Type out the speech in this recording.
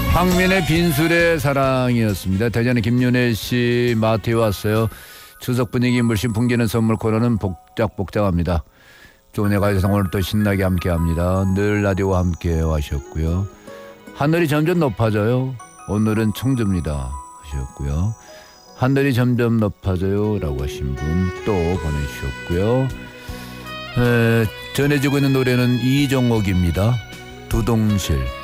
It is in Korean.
황민의 빈술의 사랑이었습니다. 대전의 김윤혜 씨 마트에 왔어요. 추석 분위기 물씬 풍기는 선물 코너는 복작복작합니다. 쪼네가에서 오늘 또 신나게 함께합니다. 늘 라디오와 함께 하셨고요. 하늘이 점점 높아져요. 오늘은 청주입니다 하셨고요. 하늘이 점점 높아져요 라고 하신 분 또 보내주셨고요. 전해지고 있는 노래는 이종옥입니다. 두동실.